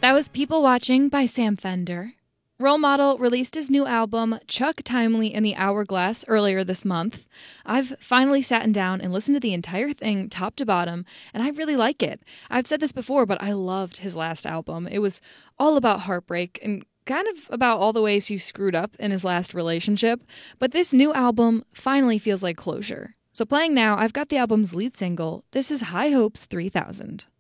That was People Watching by Sam Fender. Role Model released his new album, Chuck Timely and the Hourglass, earlier this month. I've finally sat down and listened to the entire thing, top to bottom, and I really like it. I've said this before, but I loved his last album. It was all about heartbreak and kind of about all the ways he screwed up in his last relationship. But this new album finally feels like closure. So playing now, I've got the album's lead single. This is High Hopes 3000.